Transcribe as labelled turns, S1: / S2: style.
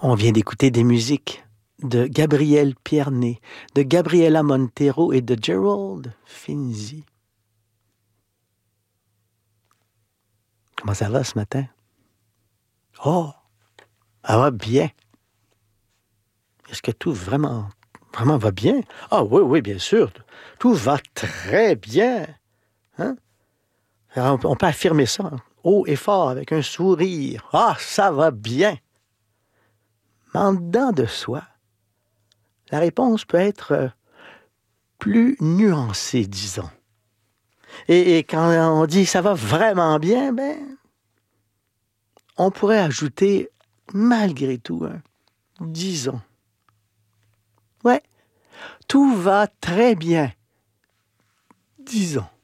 S1: On vient d'écouter des musiques de Gabriel Pierné, de Gabriela Montero et de Gerald Finzi. Comment ça va ce matin? Oh, ça va bien. Est-ce que tout vraiment va bien? Ah oui, bien sûr. Tout va très bien. Hein? Alors, on peut affirmer ça, hein, haut et fort, avec un sourire. Ah, ça va bien. Mais en dedans de soi, la réponse peut être plus nuancée, disons. Et quand on dit ça va vraiment bien, ben, on pourrait ajouter malgré tout, hein, disons. Ouais, tout va très bien, disons.